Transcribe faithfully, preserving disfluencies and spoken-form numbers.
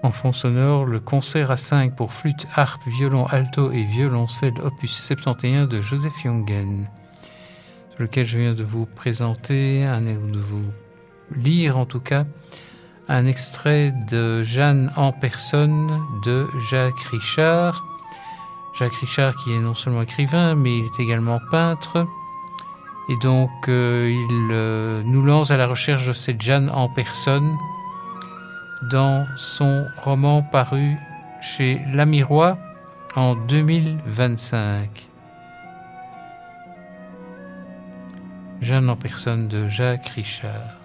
En fond sonore, le concert à cinq pour flûte, harpe, violon, alto et violoncelle opus soixante et onze de Joseph Jungen, sur lequel je viens de vous présenter, un, ou de vous lire en tout cas, un extrait de Jeanne en personne de Jacques Richard. Jacques Richard qui est non seulement écrivain, mais il est également peintre. Et donc, euh, il euh, nous lance à la recherche de cette Jeanne en personne dans son roman paru chez Lamirois en deux mille vingt-cinq. Jeanne en personne de Jacques Richard.